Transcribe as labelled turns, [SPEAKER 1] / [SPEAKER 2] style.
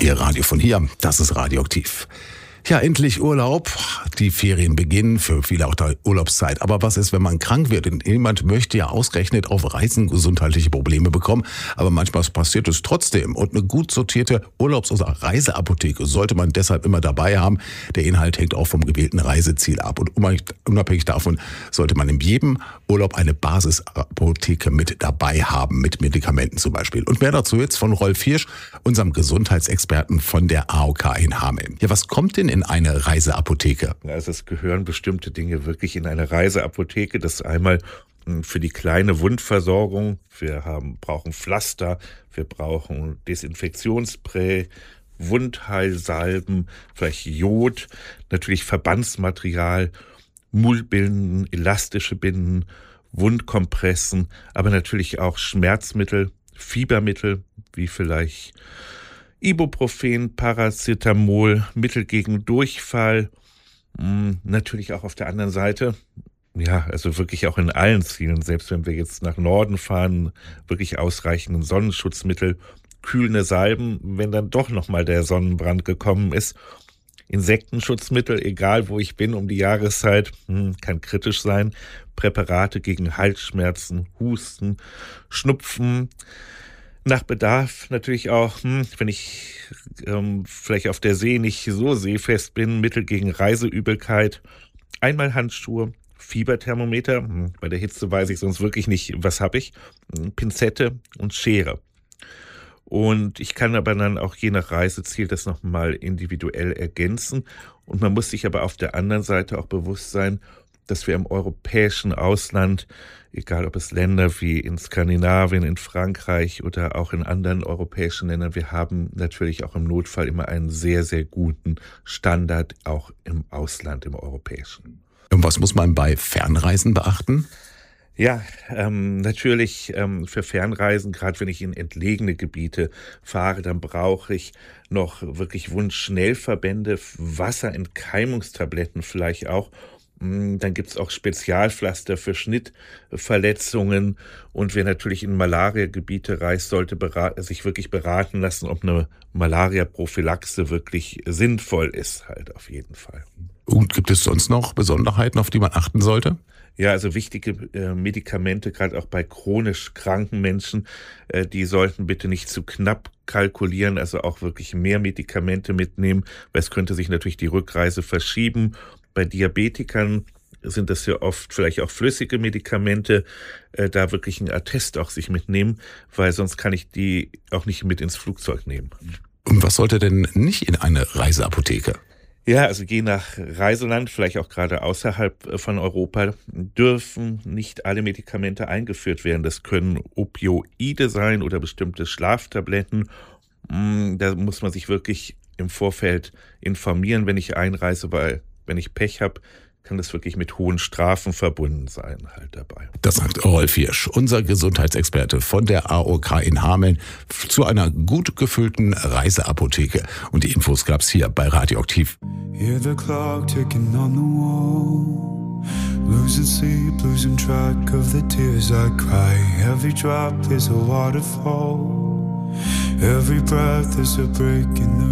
[SPEAKER 1] Ihr Radio von hier, das ist Radioaktiv. Ja, endlich Urlaub. Die Ferien beginnen, für viele auch die Urlaubszeit. Aber was ist, wenn man krank wird? Und jemand möchte ja ausgerechnet auf Reisen gesundheitliche Probleme bekommen. Aber manchmal passiert es trotzdem. Und eine gut sortierte Urlaubs- oder Reiseapotheke sollte man deshalb immer dabei haben. Der Inhalt hängt auch vom gewählten Reiseziel ab. Und unabhängig davon sollte man in jedem Urlaub eine Basisapotheke mit dabei haben, mit Medikamenten zum Beispiel. Und mehr dazu jetzt von Rolf Hirsch, unserem Gesundheitsexperten von der AOK in Hameln. Ja, was kommt denn in eine Reiseapotheke?
[SPEAKER 2] Also es gehören bestimmte Dinge wirklich in eine Reiseapotheke. Das ist einmal für die kleine Wundversorgung. Wir brauchen Pflaster, wir brauchen Desinfektionsspray, Wundheilsalben, vielleicht Jod, natürlich Verbandsmaterial, Mullbinden, elastische Binden, Wundkompressen, aber natürlich auch Schmerzmittel, Fiebermittel, wie vielleicht Ibuprofen, Paracetamol, Mittel gegen Durchfall, natürlich auch auf der anderen Seite, ja, also wirklich auch in allen Zielen, selbst wenn wir jetzt nach Norden fahren, wirklich ausreichende Sonnenschutzmittel, kühlende Salben, wenn dann doch nochmal der Sonnenbrand gekommen ist, Insektenschutzmittel, egal wo ich bin, um die Jahreszeit, kann kritisch sein, Präparate gegen Halsschmerzen, Husten, Schnupfen, nach Bedarf natürlich auch, wenn ich vielleicht auf der See nicht so seefest bin, Mittel gegen Reiseübelkeit, einmal Handschuhe, Fieberthermometer, bei der Hitze weiß ich sonst wirklich nicht, was habe ich, Pinzette und Schere. Und ich kann aber dann auch je nach Reiseziel das nochmal individuell ergänzen. Und man muss sich aber auf der anderen Seite auch bewusst sein, dass wir im europäischen Ausland, egal ob es Länder wie in Skandinavien, in Frankreich oder auch in anderen europäischen Ländern, wir haben natürlich auch im Notfall immer einen sehr, sehr guten Standard, auch im Ausland, im europäischen.
[SPEAKER 1] Und was muss man bei Fernreisen beachten?
[SPEAKER 2] Ja, natürlich für Fernreisen, gerade wenn ich in entlegene Gebiete fahre, dann brauche ich noch wirklich Wundschnellverbände, Wasserentkeimungstabletten vielleicht auch. Dann gibt's auch Spezialpflaster für Schnittverletzungen. Und wer natürlich in Malaria-Gebiete reist, sollte sich wirklich beraten lassen, ob eine Malaria-Prophylaxe wirklich sinnvoll ist, halt auf jeden Fall.
[SPEAKER 1] Und gibt es sonst noch Besonderheiten, auf die man achten sollte?
[SPEAKER 2] Ja, also wichtige Medikamente, gerade auch bei chronisch kranken Menschen, die sollten bitte nicht zu knapp kalkulieren, also auch wirklich mehr Medikamente mitnehmen, weil es könnte sich natürlich die Rückreise verschieben. Bei Diabetikern sind das ja oft vielleicht auch flüssige Medikamente, da wirklich ein Attest auch sich mitnehmen, weil sonst kann ich die auch nicht mit ins Flugzeug nehmen.
[SPEAKER 1] Und was sollte denn nicht in eine Reiseapotheke?
[SPEAKER 2] Ja, also je nach Reiseland, vielleicht auch gerade außerhalb von Europa, dürfen nicht alle Medikamente eingeführt werden. Das können Opioide sein oder bestimmte Schlaftabletten. Da muss man sich wirklich im Vorfeld informieren, wenn ich einreise, weil wenn ich Pech habe, kann das wirklich mit hohen Strafen verbunden sein, halt dabei.
[SPEAKER 1] Das sagt Rolf Hirsch, unser Gesundheitsexperte von der AOK in Hameln, zu einer gut gefüllten Reiseapotheke. Und die Infos gab's hier bei Radioaktiv.
[SPEAKER 3] Hear the clock ticking on the wall. Losing sleep, losing track of the tears I cry. Every drop is a waterfall. Every breath is a break in the